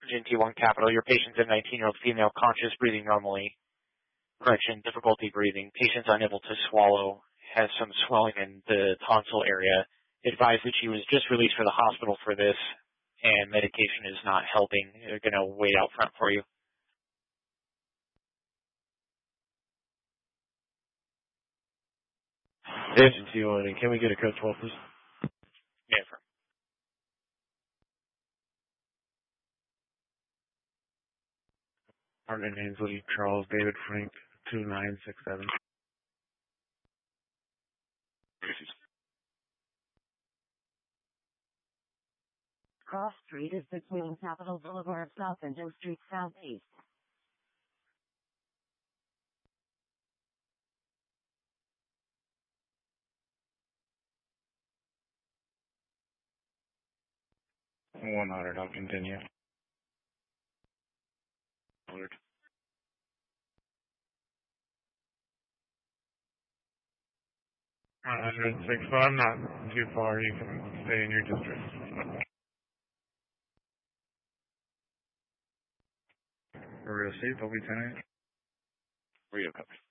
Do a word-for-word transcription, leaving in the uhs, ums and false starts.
N T one Capital. Your patient's a nineteen-year-old female, conscious, breathing normally. Correction, difficulty breathing. Patient's unable to swallow, has some swelling in the tonsil area. Advised that she was just released from the hospital for this, and medication is not helping. They're going to wait out front for you. Agency one, can we get a code twelve, please? Yeah, for Partner Ainsley, Charles David Frank, two nine six seven. Cross Street is between Capitol Boulevard South and Joe Street Southeast. One hundred, I'll continue. Alert. one hundred six, but I'm not too far. You can stay in your district. Real safe, I'll be ten eight. Rio coverage.